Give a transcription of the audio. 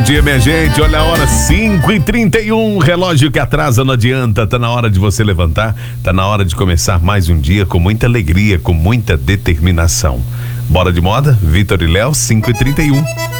Bom dia, minha gente. Olha a hora, 5h31. Relógio que atrasa, não adianta. Tá na hora de você levantar. Tá na hora de começar mais um dia com muita alegria, com muita determinação. Bora de moda? Vitor e Léo, 5h31.